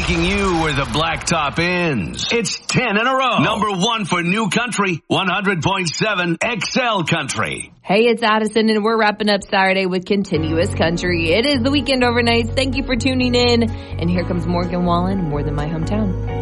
taking you where the blacktop ends. It's 10 in a row. Number 1 for New Country, 100.7 XL Country. Hey, it's Addison, and we're wrapping up Saturday with Continuous Country. It is the Weekend Overnights. Thank you for tuning in. And here comes Morgan Wallen, More Than My Hometown.